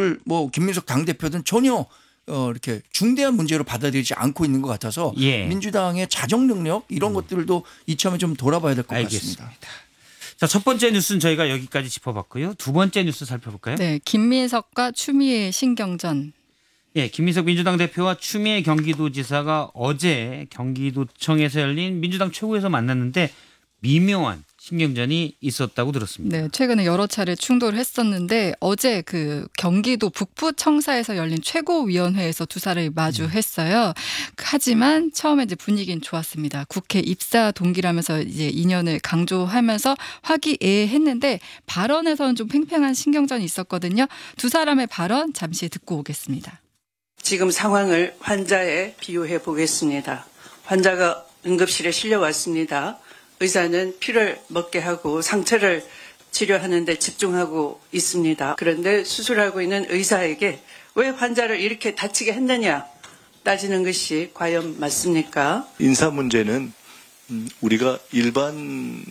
이거를 뭐 김민석 당대표는 전혀 이렇게 중대한 문제로 받아들이지 않고 있는 것 같아서 예. 민주당의 자정 능력 이런 것들도 이참에 좀 돌아봐야 될 것 알겠습니다. 같습니다. 자, 첫 번째 뉴스는 저희가 여기까지 짚어봤고요. 두 번째 뉴스 살펴볼까요? 네, 김민석과 추미애 신경전. 예, 김민석 민주당 대표와 추미애 경기도지사가 어제 경기도청에서 열린 민주당 최고에서 만났는데 미묘한 신경전이 있었다고 들었습니다. 네, 최근에 여러 차례 충돌을 했었는데 어제 그 경기도 북부청사에서 열린 최고위원회에서 두 사람이 마주했어요. 하지만 처음에 이제 분위기는 좋았습니다. 국회 입사 동기라면서 이제 인연을 강조하면서 화기애애했는데 발언에서는 좀 팽팽한 신경전이 있었거든요. 두 사람의 발언 잠시 듣고 오겠습니다. 지금 상황을 환자에 비유해 보겠습니다. 환자가 응급실에 실려왔습니다. 의사는 피를 먹게 하고 상처를 치료하는 데 집중하고 있습니다. 그런데 수술하고 있는 의사에게 왜 환자를 이렇게 다치게 했느냐 따지는 것이 과연 맞습니까? 인사 문제는 우리가 일반적인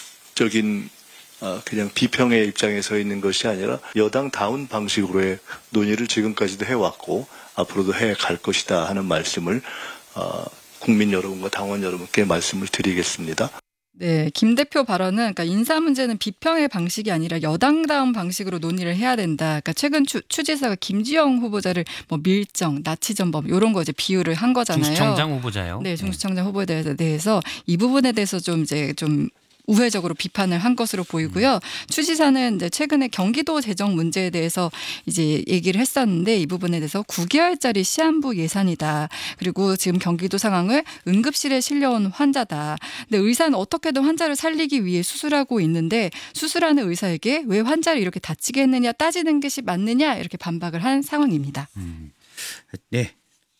그냥 비평의 입장에 서 있는 것이 아니라 여당다운 방식으로의 논의를 지금까지도 해왔고 앞으로도 해갈 것이다 하는 말씀을 국민 여러분과 당원 여러분께 말씀을 드리겠습니다. 네, 김 대표 발언은 그러니까 인사 문제는 비평의 방식이 아니라 여당다운 방식으로 논의를 해야 된다. 그러니까 최근 추 지사가 김주영 후보자를 뭐 밀정, 나치전범 이런 거 이제 비유를 한 거잖아요. 중수청장 후보자요. 네, 중수청장 후보에 대해서 이 부분에 대해서 좀 우회적으로 비판을 한 것으로 보이고요. 추 지사는 이제 최근에 경기도 재정 문제에 대해서 이제 얘기를 했었는데 이 부분에 대해서 9개월짜리 시한부 예산이다. 그리고 지금 경기도 상황을 응급실에 실려온 환자다. 근데 의사는 어떻게든 환자를 살리기 위해 수술하고 있는데 수술하는 의사에게 왜 환자를 이렇게 다치게 했느냐 따지는 것이 맞느냐 이렇게 반박을 한 상황입니다. 네,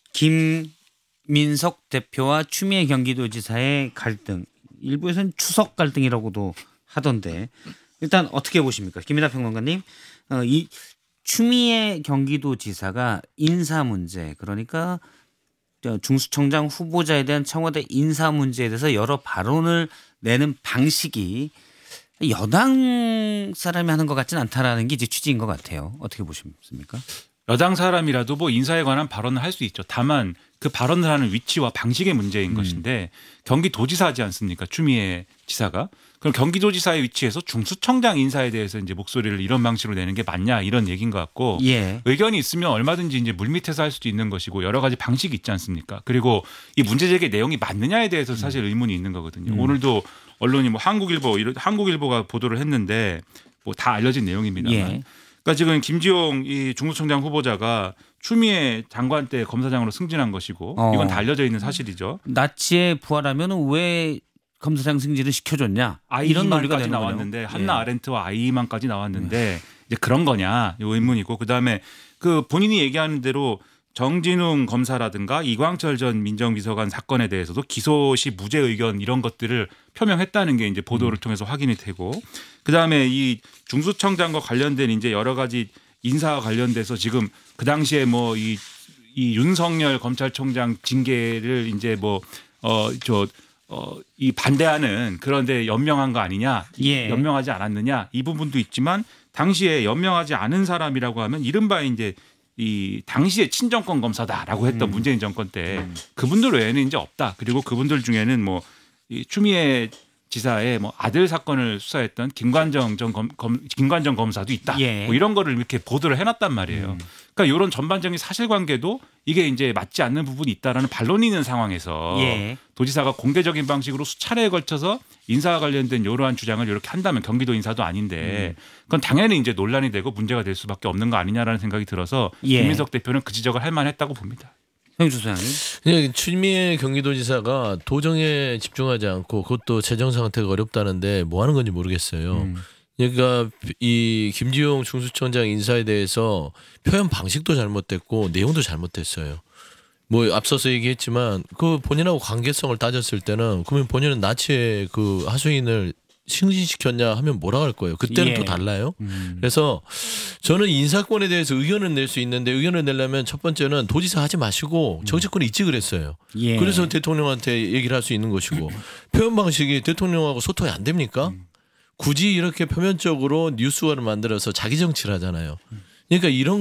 김민석 대표와 추미애 경기도지사의 갈등. 일부에서는 추석 갈등이라고도 하던데 일단 어떻게 보십니까? 김민하 평론가님. 이 추미애 경기도지사가 인사 문제 그러니까 중수청장 후보자에 대한 청와대 인사 문제에 대해서 여러 발언을 내는 방식이 여당 사람이 하는 것 같지는 않다라는 게 이제 취지인 것 같아요. 어떻게 보십니까? 여당 사람이라도 뭐 인사에 관한 발언을 할 수 있죠. 다만 그 발언을 하는 위치와 방식의 문제인 것인데 경기도지사지 않습니까? 추미애 지사가. 그럼 경기도지사의 위치에서 중수청장 인사에 대해서 이제 목소리를 이런 방식으로 내는 게 맞냐 이런 얘기인 것 같고 예. 의견이 있으면 얼마든지 이제 물밑에서 할 수도 있는 것이고 여러 가지 방식이 있지 않습니까? 그리고 이 문제 제기 내용이 맞느냐에 대해서 사실 의문이 있는 거거든요. 오늘도 언론이 뭐 한국일보가 보도를 했는데 뭐 다 알려진 내용입니다만. 예. 그러니까 지금 김지용 이 중수청장 후보자가 추미애 장관 때 검사장으로 승진한 것이고 이건 다 알려져 있는 사실이죠. 나치에 부활하면 왜 검사장 승진을 시켜줬냐 이런 논리가 아이만까지 되는 나왔는데 거네요. 한나 아렌트와 아이만까지 나왔는데 이제 그런 거냐 이 의문이고 그다음에 그 본인이 얘기하는 대로 정진웅 검사라든가 이광철 전 민정비서관 사건에 대해서도 기소시 무죄 의견 이런 것들을 표명했다는 게 이제 보도를 통해서 확인이 되고 그다음에 이 중수청장과 관련된 이제 여러 가지 인사와 관련돼서 지금 그 당시에 뭐 이 윤석열 검찰총장 징계를 이제 이 반대하는 그런데 연명한 거 아니냐, 예. 연명하지 않았느냐 이 부분도 있지만 당시에 연명하지 않은 사람이라고 하면 이른바 이제 이 당시에 친정권 검사다라고 했던 문재인 정권 때 그분들 외에는 이제 없다. 그리고 그분들 중에는 뭐 이 추미애 지사의 뭐 아들 사건을 수사했던 김관정 검사도 있다. 예. 뭐 이런 거를 이렇게 보도를 해놨단 말이에요. 그러니까 이런 전반적인 사실관계도 이게 이제 맞지 않는 부분이 있다라는 반론이 있는 상황에서 예. 도지사가 공개적인 방식으로 수차례에 걸쳐서 인사와 관련된 이러한 주장을 이렇게 한다면 경기도 인사도 아닌데 그건 당연히 이제 논란이 되고 문제가 될 수밖에 없는 거 아니냐라는 생각이 들어서 예. 김민석 대표는 그 지적을 할 만했다고 봅니다. 형주 소장님. 그냥 추미애 경기도지사가 도정에 집중하지 않고 그것도 재정 상태가 어렵다는데 뭐 하는 건지 모르겠어요. 그러니까 이 김지용 중수청장 인사에 대해서 표현 방식도 잘못됐고 내용도 잘못됐어요. 뭐 앞서서 얘기했지만 그 본인하고 관계성을 따졌을 때는 그러면 본인은 나치의 그 하수인을 승진시켰냐 하면 뭐라 할 거예요. 그때는 예. 또 달라요. 그래서 저는 인사권에 대해서 의견을 낼 수 있는데 의견을 내려면 첫 번째는 도지사 하지 마시고 정치권에 있지 그랬어요. 예. 그래서 대통령한테 얘기를 할 수 있는 것이고 표현 방식이 대통령하고 소통이 안 됩니까? 굳이 이렇게 표면적으로 뉴스화를 만들어서 자기 정치를 하잖아요. 그러니까 이런